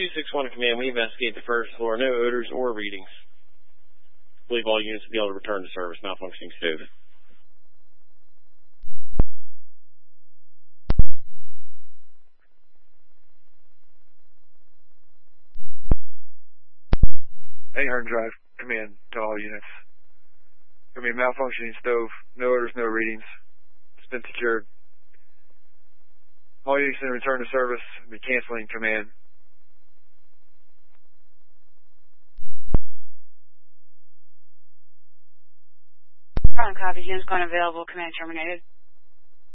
261 command, we investigate the first floor. No odors or readings. Believe all units will be able to return to service. Malfunctioning stove. Ahern Drive, command to all units. Command, malfunctioning stove, no orders, no readings. It's been secured. All units in return to service, be canceling command. Copy, units going available, command terminated.